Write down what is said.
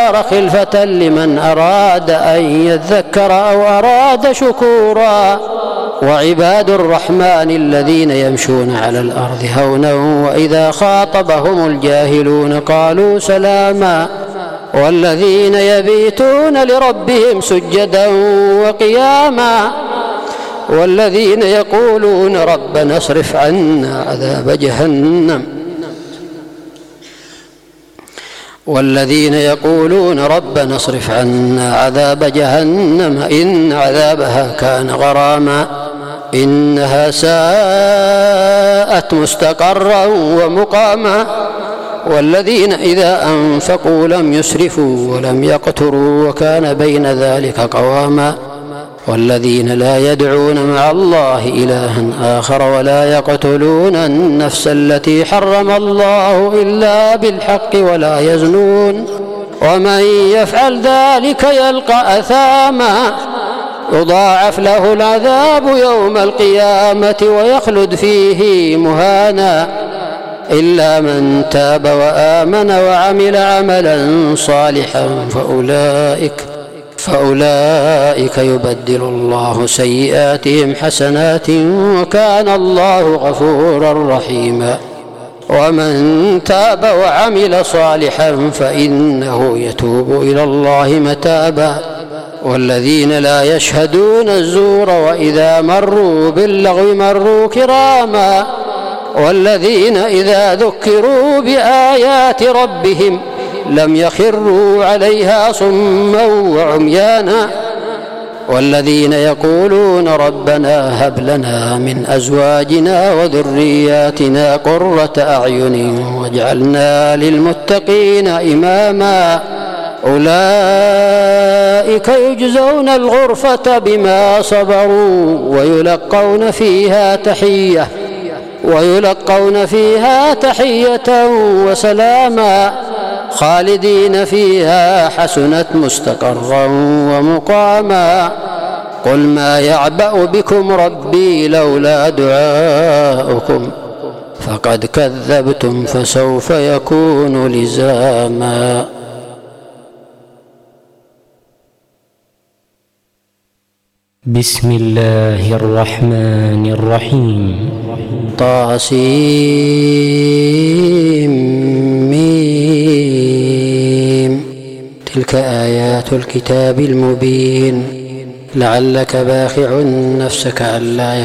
الدار خلفة لمن أراد أن يذكر أو أراد شكورا. وعباد الرحمن الذين يمشون على الأرض هونا وإذا خاطبهم الجاهلون قالوا سلاما. والذين يبيتون لربهم سجدا وقياما. والذين يقولون ربنا اصرف عنا عذاب جهنم. والذين يقولون ربنا اصرف عنا عذاب جهنم إن عذابها كان غراما إنها ساءت مستقرا ومقاما. والذين إذا أنفقوا لم يسرفوا ولم يقتروا وكان بين ذلك قواما. والذين لا يدعون مع الله إلها آخر ولا يقتلون النفس التي حرم الله إلا بالحق ولا يزنون ومن يفعل ذلك يلقى أثاما يضاعف له العذاب يوم القيامة ويخلد فيه مهانا إلا من تاب وآمن وعمل عملا صالحا فأولئك يبدل الله سيئاتهم حسنات وكان الله غفورا رحيما. ومن تاب وعمل صالحا فإنه يتوب إلى الله متابا. والذين لا يشهدون الزور وإذا مروا باللغو مروا كراما. والذين إذا ذكروا بآيات ربهم لم يخروا عليها صما وعميانا. والذين يقولون ربنا هب لنا من أزواجنا وذرياتنا قرة أعين واجعلنا للمتقين إماما أولئك يجزون الغرفة بما صبروا ويلقون فيها تحية وسلاما خالدين فيها حسنت مستقرا ومقاما. قل ما يعبأ بكم ربي لولا دعاؤكم فقد كذبتم فسوف يكون لزاما. بسم الله الرحمن الرحيم. طاسيم تلك آيات الكتاب المبين لعلك باخع نفسك ألا